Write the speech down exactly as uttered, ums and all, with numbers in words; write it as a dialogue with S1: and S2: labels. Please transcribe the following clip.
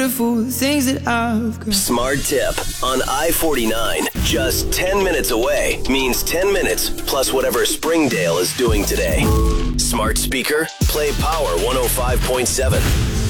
S1: beautiful things that I've got.
S2: Smart tip on I forty-nine. Just ten minutes away means ten minutes plus whatever Springdale is doing today. Smart speaker, play Power one oh five point seven.